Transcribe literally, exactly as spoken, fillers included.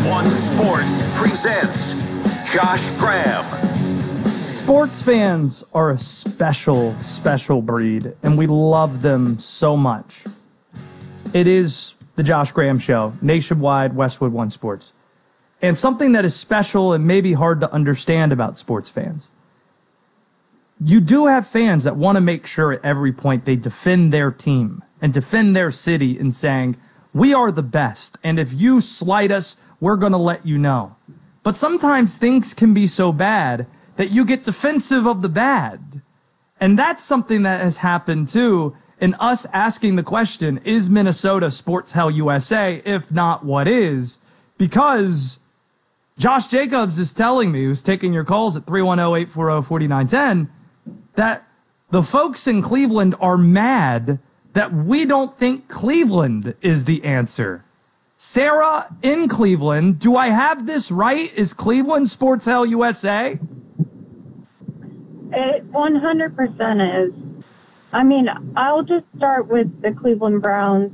One Sports presents Josh Graham. Sports fans are a special, special breed, and we love them so much. It is the Josh Graham Show, nationwide, Westwood One Sports. And something that is special and maybe hard to understand about sports fans. You do have fans that want to make sure at every point they defend their team and defend their city in saying, we are the best, and if you slight us, we're going to let you know. But sometimes things can be so bad that you get defensive of the bad. And that's something that has happened too in us asking the question, is Minnesota Sports Hell U S A? If not, what is? Because Josh Jacobs is telling me, who's taking your calls at three one zero, eight four zero, four nine one zero, that the folks in Cleveland are mad that we don't think Cleveland is the answer. Sarah in Cleveland, do I have this right? Is Cleveland Sports Hell U S A? It one hundred percent is. I mean, I'll just start with the Cleveland Browns.